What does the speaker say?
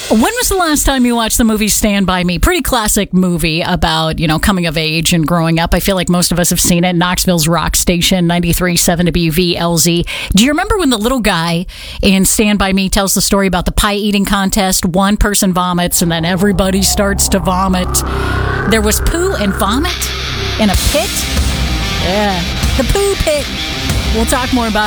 When was the last time you watched the movie Stand By Me? Pretty classic movie about, coming of age and growing up. I feel like most of us have seen it. Knoxville's Rock Station, 93.7 WVLZ. Do you remember when the little guy in Stand By Me tells the story about the pie eating contest? One person vomits and then everybody starts to vomit. There was poo and vomit in a pit? Yeah, the poo pit. We'll talk more about